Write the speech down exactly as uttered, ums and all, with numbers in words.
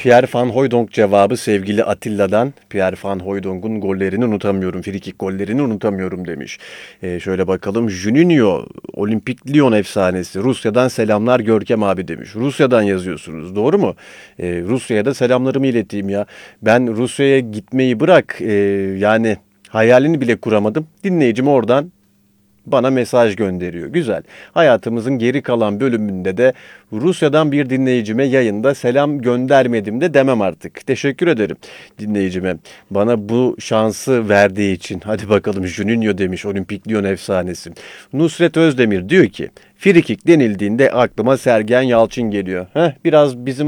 Pierre Van Hooijdonk cevabı sevgili Atilla'dan. Pierre Van Hooijdonk'un gollerini unutamıyorum. Frikik gollerini unutamıyorum demiş. Ee, şöyle bakalım. Juninho, Olimpik Lyon efsanesi. Rusya'dan selamlar Görkem abi demiş. Rusya'dan yazıyorsunuz. Doğru mu? Ee, Rusya'ya da selamlarımı ileteyim ya. Ben Rusya'ya gitmeyi bırak. Ee, yani hayalini bile kuramadım. Dinleyicim oradan bana mesaj gönderiyor. Güzel. Hayatımızın geri kalan bölümünde de Rusya'dan bir dinleyicime yayında selam göndermedim de demem artık. Teşekkür ederim dinleyicime. Bana bu şansı verdiği için. Hadi bakalım, Juninho demiş, Olimpik Lyon efsanesi. Nusret Özdemir diyor ki, frikik denildiğinde aklıma Sergen Yalçın geliyor. Heh, biraz bizim